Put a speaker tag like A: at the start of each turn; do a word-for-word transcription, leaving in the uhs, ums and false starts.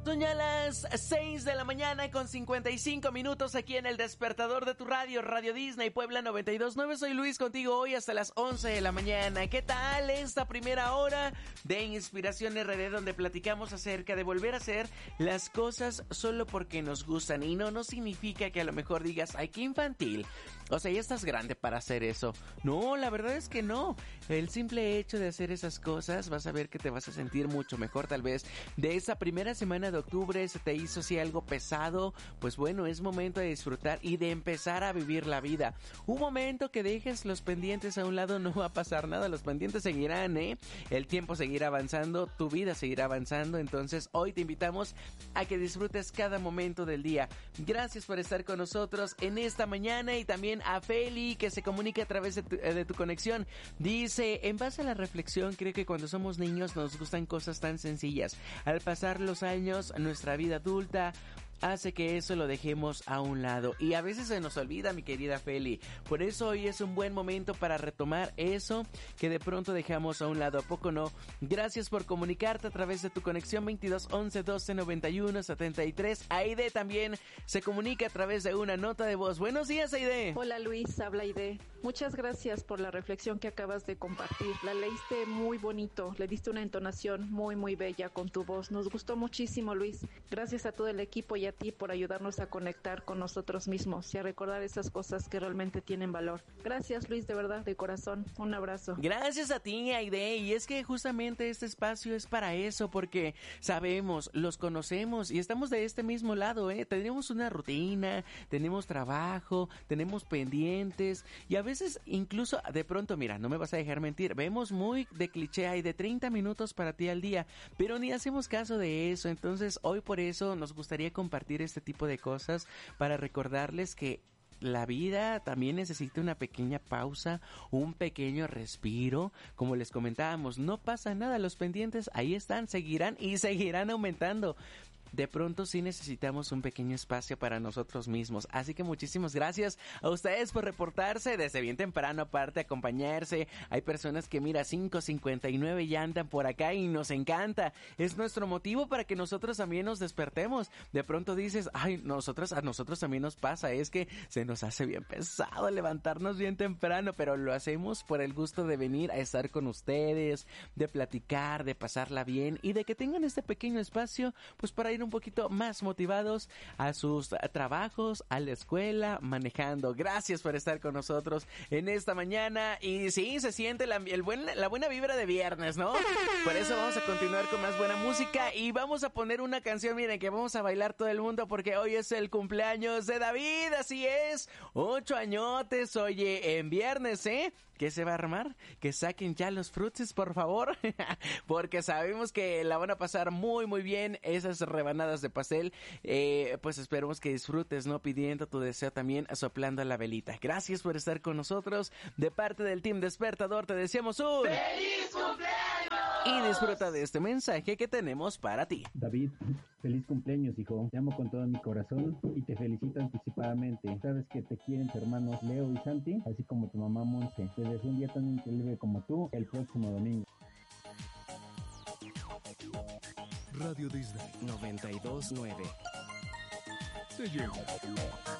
A: Son ya las seis de la mañana con cincuenta y cinco minutos aquí en el despertador de tu radio, Radio Disney Puebla noventa y dos punto nueve. Soy Luis contigo hoy hasta las once de la mañana. ¿Qué tal esta primera hora de Inspiración R D, donde platicamos acerca de volver a hacer las cosas solo porque nos gustan? Y no, no significa que a lo mejor digas, ay, qué infantil. O sea, ya estás grande para hacer eso. No, la verdad es que no. El simple hecho de hacer esas cosas, vas a ver que te vas a sentir mucho mejor. Tal vez de esa primera semana de octubre se te hizo así algo pesado, pues bueno, es momento de disfrutar y de empezar a vivir la vida. Un momento que dejes los pendientes a un lado, no va a pasar nada. Los pendientes seguirán, ¿eh? El tiempo seguirá avanzando, tu vida seguirá avanzando. Entonces hoy te invitamos a que disfrutes cada momento del día. Gracias por estar con nosotros en esta mañana, y también a Feli, que se comunica a través de tu, de tu conexión. Dice, en base a la reflexión, creo que cuando somos niños nos gustan cosas tan sencillas. Al pasar los años, nuestra vida adulta hace que eso lo dejemos a un lado, y a veces se nos olvida, mi querida Feli. Por eso hoy es un buen momento para retomar eso que de pronto dejamos a un lado, ¿a poco no? Gracias por comunicarte a través de tu conexión veintidós once doce noventa y uno setenta y tres. Aide también se comunica a través de una nota de voz. Buenos días, Aide.
B: Hola Luis, habla Aide. Muchas gracias por la reflexión que acabas de compartir. La leíste muy bonito, le diste una entonación muy muy bella con tu voz. Nos gustó muchísimo, Luis. Gracias a todo el equipo y a ti por ayudarnos a conectar con nosotros mismos y a recordar esas cosas que realmente tienen valor. Gracias, Luis, de verdad, de corazón. Un abrazo.
A: Gracias a ti, Aide. Y es que justamente este espacio es para eso, porque sabemos, los conocemos y estamos de este mismo lado, ¿eh? Tenemos una rutina, tenemos trabajo, tenemos pendientes, y a veces incluso de pronto, mira, no me vas a dejar mentir, vemos muy de cliché, hay de treinta minutos para ti al día, pero ni hacemos caso de eso. Entonces hoy por eso nos gustaría compartir este tipo de cosas para recordarles que la vida también necesita una pequeña pausa, un pequeño respiro. Como les comentábamos, no pasa nada, los pendientes ahí están, seguirán y seguirán aumentando. De pronto sí necesitamos un pequeño espacio para nosotros mismos. Así que muchísimas gracias a ustedes por reportarse desde bien temprano, aparte acompañarse. Hay personas que mira, cinco cincuenta y nueve ya andan por acá y nos encanta. Es nuestro motivo para que nosotros también nos despertemos. De pronto dices, ay, nosotros, a nosotros también nos pasa, es que se nos hace bien pesado levantarnos bien temprano, pero lo hacemos por el gusto de venir a estar con ustedes, de platicar, de pasarla bien y de que tengan este pequeño espacio, pues para ir un poquito más motivados a sus trabajos, a la escuela, manejando. Gracias por estar con nosotros en esta mañana. Y sí, se siente la, el buen, la buena vibra de viernes, ¿no? Por eso vamos a continuar con más buena música y vamos a poner una canción, miren, que vamos a bailar todo el mundo porque hoy es el cumpleaños de David, así es. Ocho añotes, oye, en viernes, ¿eh? ¿Qué se va a armar? Que saquen ya los frutis, por favor, porque sabemos que la van a pasar muy muy bien esas rebanadas de pastel. Eh, pues esperemos que disfrutes, ¿no? Pidiendo tu deseo también, soplando la velita. Gracias por estar con nosotros. De parte del Team Despertador te deseamos un
C: ¡feliz cumpleaños!
A: Y disfruta de este mensaje que tenemos para ti.
D: David, feliz cumpleaños, hijo. Te amo con todo mi corazón y te felicito anticipadamente. Sabes que te quieren tus hermanos Leo y Santi, así como tu mamá Monse. Te deseo un día tan increíble como tú el próximo domingo.
E: Radio Disney
F: noventa y dos punto nueve.
E: te lleva.